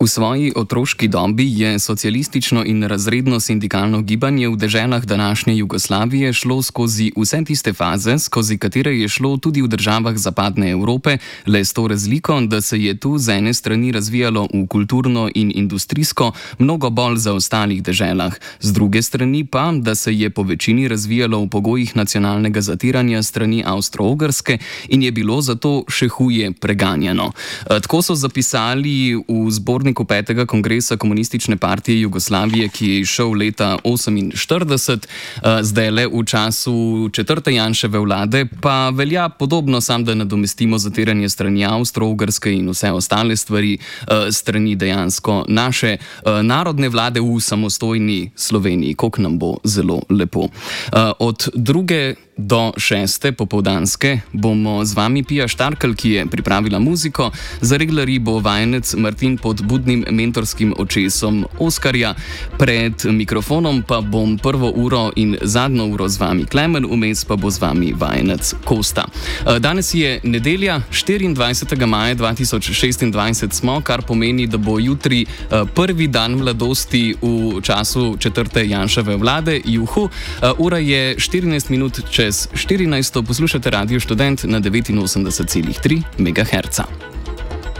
V svoji otroški dobi je socialistično in razredno sindikalno gibanje v deželah današnje Jugoslavije šlo skozi vse tiste faze, skozi katere je šlo tudi v državah zapadne Evrope, le s to razliko, da se je tu z ene strani razvijalo v kulturno in industrijsko mnogo bolj zaostalih deželah, z druge strani pa, da se je po večini razvijalo v pogojih nacionalnega zatiranja strani Avstro-Ogrske in je bilo zato še huje preganjano. Tako so zapisali v zborniku 5. kongresa Komunistične partije Jugoslavije, ki je izšel leta 1948, zdaj le v času 4. Janševe vlade, pa velja podobno, sam da nadomestimo zatiranje strani Avstro-Ogrske in vse ostale stvari strani dejansko naše narodne vlade v samostojni Sloveniji, koliko nam bo zelo lepo. Od 2. do 6. popoldanske bomo z vami Pija Štarkelj, ki je pripravila muziko, za reglari bo vajenec Martin pod budnim mentorskim očesom Oskarja, pred mikrofonom pa bom prvo uro in zadnjo uro z vami Klemen, vmes pa bo z vami vajenec Kosta. Danes je nedelja, 24. maja 2026 smo, kar pomeni, da bo jutri prvi dan mladosti v času 4. Janševe vlade. Juhu, ura je 14 minut čez 14. Poslušate Radio Študent na 89,3 MHz.